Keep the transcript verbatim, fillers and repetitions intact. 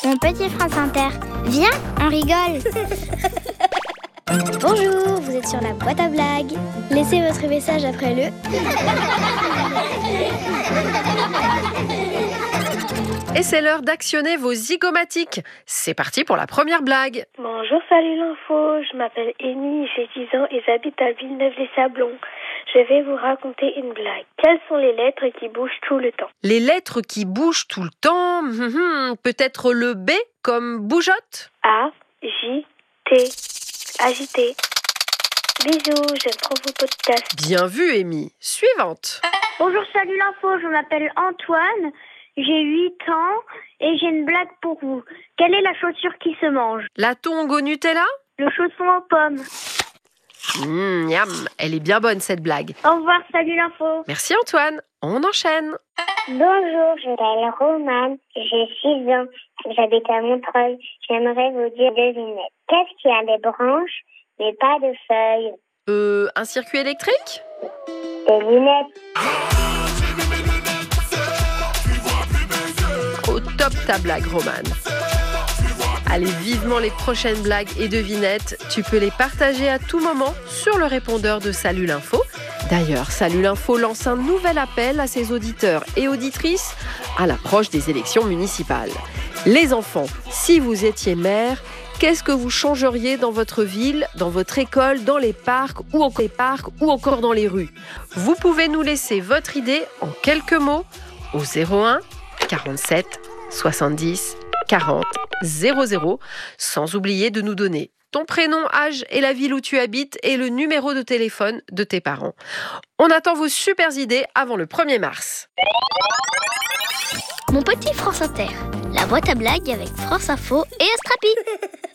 Mon petit France Inter. Viens, on rigole. Bonjour, vous êtes sur la boîte à blagues. Laissez votre message après le... Et c'est l'heure d'actionner vos zygomatiques. C'est parti pour la première blague. Bonjour, salut l'info. Je m'appelle Amy, j'ai dix ans et j'habite à Villeneuve-les-Sablons. Je vais vous raconter une blague. Quelles sont les lettres qui bougent tout le temps? Les lettres qui bougent tout le temps, hum, hum, peut-être le B comme bougeotte? A, J, T. Agité. Bisous, j'aime trop vos podcasts. Bien vu, Amy. Suivante. Bonjour, salut l'info, je m'appelle Antoine, j'ai huit ans et j'ai une blague pour vous. Quelle est la chaussure qui se mange? La tongue au Nutella? Le chausson aux pommes. Mmh, miam, elle est bien bonne cette blague. Au revoir, salut l'info. Merci Antoine, on enchaîne. Bonjour, je m'appelle Romane, j'ai six ans, j'habite à Montreuil. J'aimerais vous dire devinette. Qu'est-ce qui a des branches mais pas de feuilles? Euh, un circuit électrique? Des lunettes. Au top ta blague, Romane. Allez, vivement les prochaines blagues et devinettes. Tu peux les partager à tout moment sur le répondeur de Salut l'Info. D'ailleurs, Salut l'Info lance un nouvel appel à ses auditeurs et auditrices à l'approche des élections municipales. Les enfants, si vous étiez maire, qu'est-ce que vous changeriez dans votre ville, dans votre école, dans les parcs ou encore, les parcs, ou encore dans les rues? Vous pouvez nous laisser votre idée en quelques mots au zéro un quarante-sept soixante-dix quarante zéro zéro, sans oublier de nous donner ton prénom, âge et la ville où tu habites et le numéro de téléphone de tes parents. On attend vos super idées avant le premier mars. Mon petit France Inter. La boîte à blagues avec France Info et Astrapi.